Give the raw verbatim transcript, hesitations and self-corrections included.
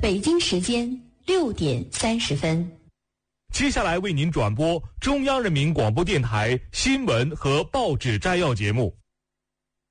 北京时间六点三十分。 接下来为您转播中央人民广播电台新闻和报纸摘要节目。